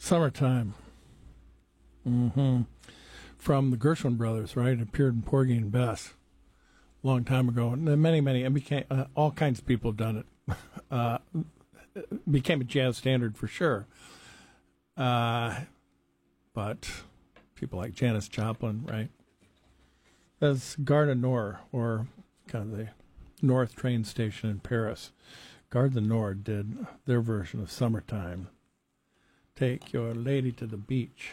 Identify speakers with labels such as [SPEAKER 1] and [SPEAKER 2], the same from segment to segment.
[SPEAKER 1] Summertime. From the Gershwin brothers, right? It appeared in Porgy and Bess a long time ago. And many, and became, all kinds of people have done it. Became a jazz standard for sure. But people like Janis Joplin, right? That's Gare du Nord, or kind of the North train station in Paris. Gare du Nord did their version of Summertime. Take your lady to the beach.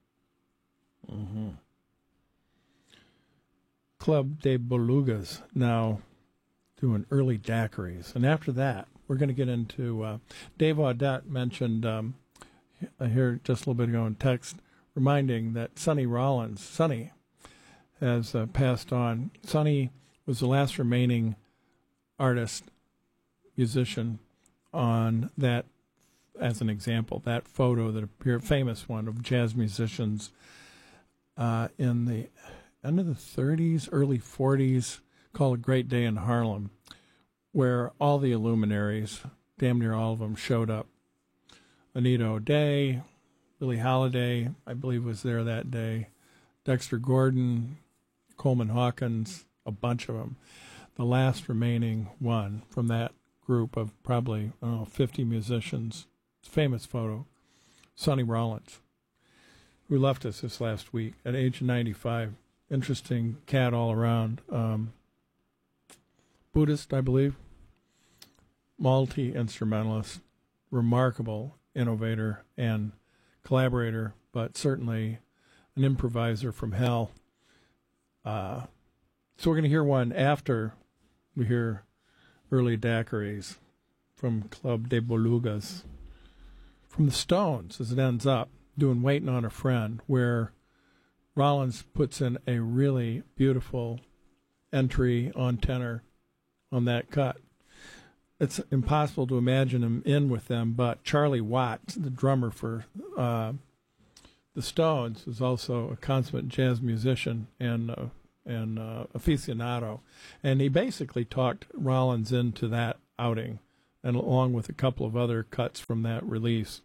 [SPEAKER 1] Club des Belugas now doing early daiquiris. And after that, we're going to get into, Dave Audette mentioned here just a little bit ago in text, reminding that Sonny Rollins, has passed on. Sonny was the last remaining artist, musician on that, as an example, that photo that appeared, famous one of jazz musicians in the end of the 30s, early 40s, called A Great Day in Harlem, where all the luminaries, damn near all of them, showed up. Anita O'Day, Billie Holiday, I believe, was there that day. Dexter Gordon, Coleman Hawkins, a bunch of them. The last remaining one from that group of probably, 50 musicians. It's a famous photo. Sonny Rollins, who left us this last week at age 95. Interesting cat all around. Buddhist, I believe. Multi-instrumentalist. Remarkable innovator and collaborator, but certainly an improviser from hell. So we're going to hear one after we hear early daiquiris from Club des Belugas. From the Stones, as it ends up, doing Waiting on a Friend, where Rollins puts in a really beautiful entry on tenor on that cut. It's impossible to imagine him in with them, but Charlie Watt, the drummer for the Stones, is also a consummate jazz musician and aficionado. And he basically talked Rollins into that outing, and along with a couple of other cuts from that release,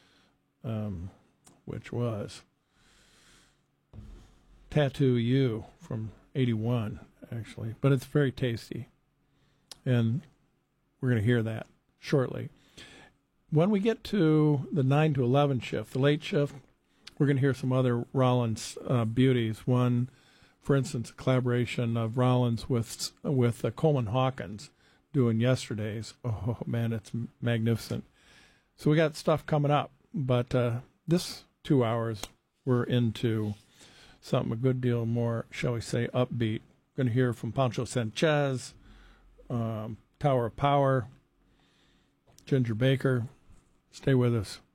[SPEAKER 1] which was Tattoo You from 81, actually. But it's very tasty. And we're going to hear that shortly. When we get to the 9 to 11 shift, the late shift, we're going to hear some other Rollins beauties. One, for instance, a collaboration of Rollins with Coleman Hawkins doing Yesterday's. Oh, man, it's magnificent. So we got stuff coming up. But this 2 hours, we're into something a good deal more, shall we say, upbeat. Going to hear from Pancho Sanchez, Tower of Power, Ginger Baker. Stay with us.